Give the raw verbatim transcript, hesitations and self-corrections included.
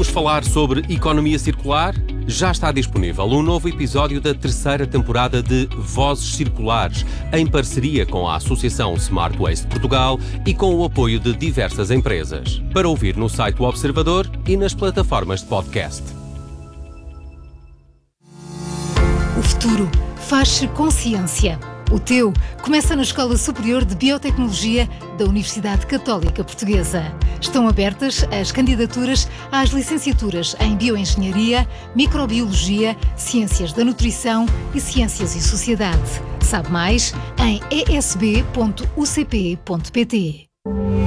Vamos falar sobre economia circular? Já está disponível um novo episódio da terceira temporada de Vozes Circulares, em parceria com a Associação Smart Waste Portugal e com o apoio de diversas empresas. Para ouvir no site do Observador e nas plataformas de podcast. O futuro faz-se com ciência. O teu começa na Escola Superior de Biotecnologia da Universidade Católica Portuguesa. Estão abertas as candidaturas às licenciaturas em Bioengenharia, Microbiologia, Ciências da Nutrição e Ciências e Sociedade. Sabe mais em e s b ponto u c p ponto p t.